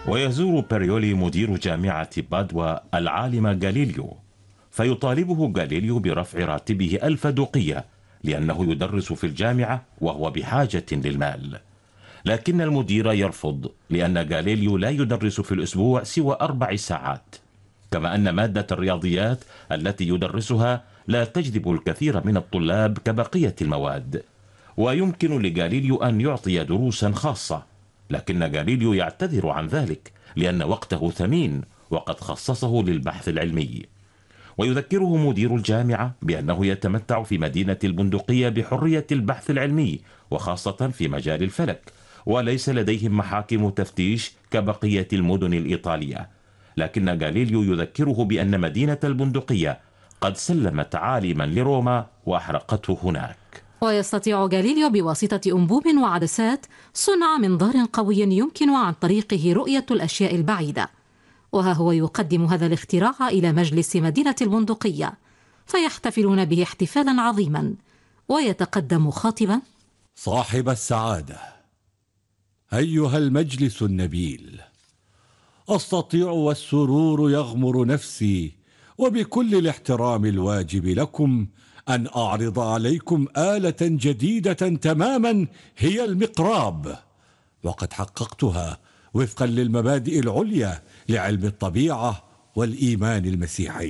ويزور بيريولي مدير جامعة بادوا العالم غاليليو، فيطالبه غاليليو برفع راتبه 1000 دوقية لأنه يدرس في الجامعة وهو بحاجة للمال. لكن المدير يرفض، لأن غاليليو لا يدرس في الأسبوع سوى 4 ساعات، كما أن مادة الرياضيات التي يدرسها لا تجذب الكثير من الطلاب كبقية المواد. ويمكن لغاليليو أن يعطي دروسا خاصة، لكن غاليليو يعتذر عن ذلك لأن وقته ثمين وقد خصصه للبحث العلمي. ويذكره مدير الجامعة بأنه يتمتع في مدينة البندقية بحرية البحث العلمي، وخاصة في مجال الفلك، وليس لديهم محاكم تفتيش كبقية المدن الإيطالية. لكن غاليليو يذكره بأن مدينة البندقية قد سلمت عالما لروما وأحرقته هناك. ويستطيع غاليليو بواسطة أنبوب وعدسات صنع منظار قوي يمكن عن طريقه رؤية الأشياء البعيدة. وها هو يقدم هذا الاختراع إلى مجلس مدينة البندقية، فيحتفلون به احتفالا عظيما، ويتقدم خاطبا: صاحب السعادة، أيها المجلس النبيل، أستطيع والسرور يغمر نفسي وبكل الاحترام الواجب لكم أن أعرض عليكم آلة جديدة تماما هي المقراب، وقد حققتها وفقا للمبادئ العليا لعلم الطبيعة والإيمان المسيحي.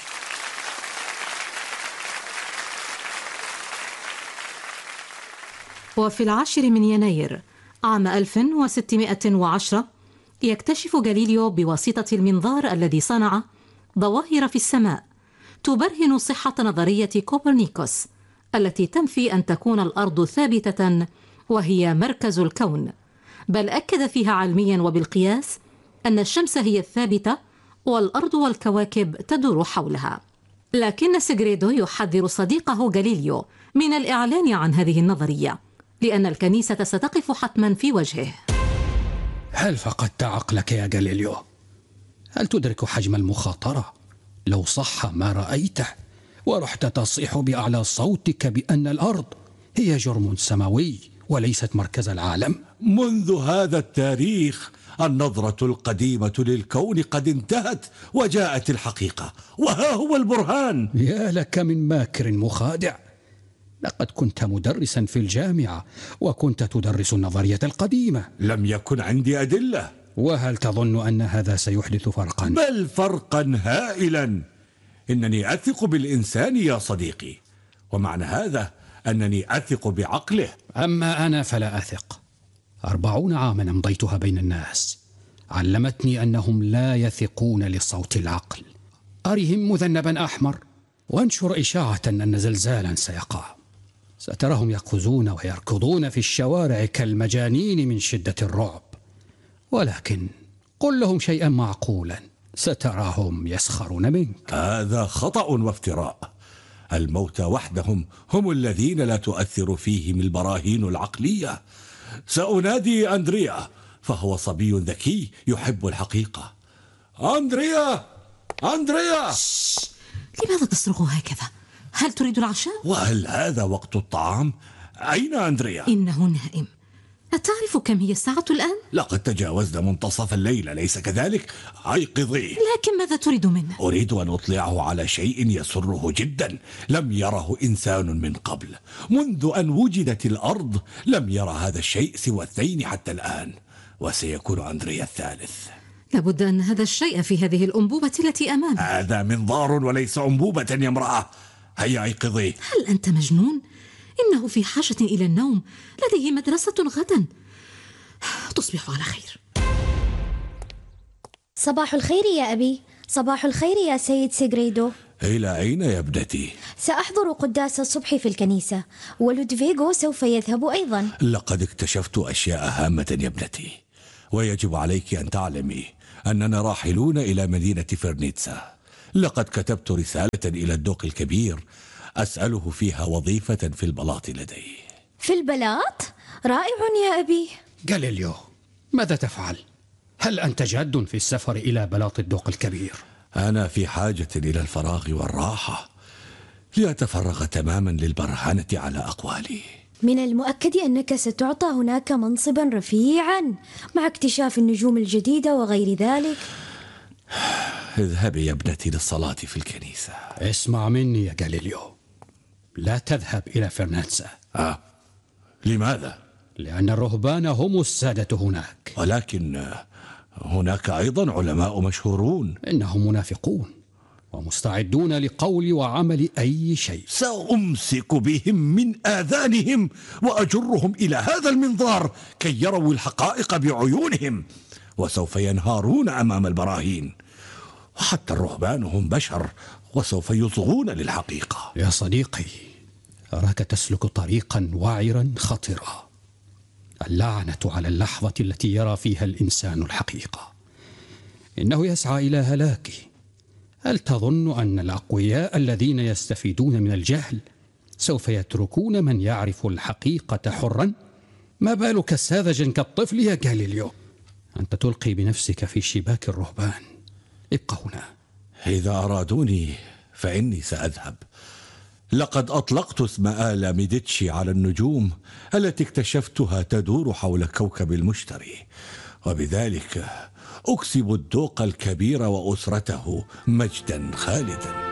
وفي 10 من يناير عام 1610 يكتشف غاليليو بواسطة المنظار الذي صنعه ظواهر في السماء تبرهن صحة نظرية كوبرنيكوس التي تنفي أن تكون الأرض ثابتة وهي مركز الكون، بل أكد فيها علميا وبالقياس أن الشمس هي الثابتة والأرض والكواكب تدور حولها. لكن سيغريدو يحذر صديقه غاليليو من الإعلان عن هذه النظرية، لأن الكنيسة ستقف حتما في وجهه. هل فقدت عقلك يا غاليليو؟ هل تدرك حجم المخاطرة لو صح ما رأيته ورحت تصيح بأعلى صوتك بأن الأرض هي جرم سماوي وليست مركز العالم؟ منذ هذا التاريخ النظرة القديمة للكون قد انتهت وجاءت الحقيقة، وها هو البرهان. يا لك من ماكر مخادع، لقد كنت مدرسا في الجامعة وكنت تدرس النظرية القديمة. لم يكن عندي أدلة. وهل تظن أن هذا سيحدث فرقا؟ بل فرقا هائلا. إنني أثق بالإنسان يا صديقي، ومعنى هذا أنني أثق بعقله. أما أنا فلا أثق. 40 عاما أمضيتها بين الناس علمتني أنهم لا يثقون لصوت العقل. أرهم مذنبا أحمر وانشر إشاعة أن زلزالا سيقع، ستراهم يقفزون ويركضون في الشوارع كالمجانين من شدة الرعب. ولكن قل لهم شيئا معقولا ستراهم يسخرون منك. هذا خطأ وافتراء. الموتى وحدهم هم الذين لا تؤثر فيهم البراهين العقلية. سأنادي أندريا، فهو صبي ذكي يحب الحقيقة. أندريا! أندريا! لماذا تصرخ هكذا؟ هل تريد العشاء؟ وهل هذا وقت الطعام؟ أين أندريا؟ إنه نائم. أتعرف كم هي الساعة الآن؟ لقد تجاوزنا منتصف الليل، أليس كذلك؟ أيقظيه. لكن ماذا تريد منه؟ أريد أن أطلعه على شيء يسره جدا لم يره إنسان من قبل. منذ أن وجدت الأرض لم يرى هذا الشيء سوى 2 حتى الآن، وسيكون أندريا الثالث. لابد أن هذا الشيء في هذه الأنبوبة التي أمامي. هذا منظار وليس أنبوبة يا امرأة. هيا أيقظيه. هل أنت مجنون؟ إنه في حاجة إلى النوم، لديه مدرسة غدا. تصبح على خير. صباح الخير يا أبي. صباح الخير يا سيد سيغريدو. إلى أين يا ابنتي؟ سأحضر قداس الصبح في الكنيسة، ولودفيغو سوف يذهب أيضا. لقد اكتشفت أشياء هامة يا ابنتي، ويجب عليك أن تعلمي أننا راحلون إلى مدينة فرنيتسا. لقد كتبت رسالة إلى الدوق الكبير أسأله فيها وظيفة في البلاط لديه. في البلاط؟ رائع يا أبي. غاليليو، ماذا تفعل؟ هل أنت جاد في السفر إلى بلاط الدوق الكبير؟ أنا في حاجة إلى الفراغ والراحة لأتفرغ تماما للبرهنة على أقوالي. من المؤكد أنك ستعطى هناك منصبا رفيعا مع اكتشاف النجوم الجديدة وغير ذلك. اذهبي يا ابنتي للصلاة في الكنيسة. اسمع مني يا غاليليو، لا تذهب إلى فرناتسا. لماذا؟ لأن الرهبان هم السادة هناك. ولكن هناك أيضا علماء مشهورون. إنهم منافقون ومستعدون لقول وعمل أي شيء. سأمسك بهم من آذانهم وأجرهم إلى هذا المنظار كي يروا الحقائق بعيونهم، وسوف ينهارون أمام البراهين. وحتى الرهبان هم بشر وسوف يصغون للحقيقة. يا صديقي، أراك تسلك طريقا وعرا خطرا. اللعنة على اللحظة التي يرى فيها الإنسان الحقيقة. إنه يسعى إلى هلاكه. هل تظن أن الأقوياء الذين يستفيدون من الجهل سوف يتركون من يعرف الحقيقة حرا؟ ما بالك ساذجا كالطفل يا غاليليو؟ أنت تلقي بنفسك في شباك الرهبان. ابقى هنا. إذا أرادوني فإني سأذهب. لقد أطلقت اسم آلا ميديتشي على النجوم التي اكتشفتها تدور حول كوكب المشتري، وبذلك أكسب الدوق الكبير وأسرته مجدا خالدا.